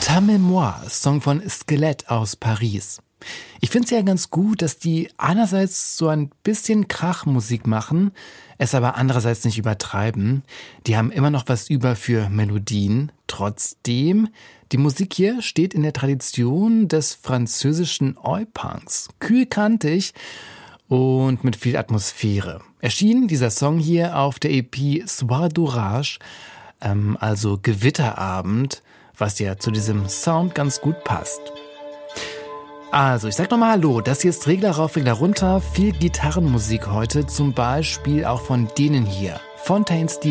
Ta Mémoire, Song von Skelett aus Paris. Ich finde es ja ganz gut, dass die einerseits so ein bisschen Krachmusik machen, es aber andererseits nicht übertreiben. Die haben immer noch was über für Melodien. Trotzdem, die Musik hier steht in der Tradition des französischen Oi-Punks. Kühlkantig und mit viel Atmosphäre. Erschien dieser Song hier auf der EP Soir d'Orage, also Gewitterabend, was ja zu diesem Sound ganz gut passt. Also, ich sag nochmal Hallo, das hier ist Regler rauf, Regler runter, viel Gitarrenmusik heute, zum Beispiel auch von denen hier, Fontaines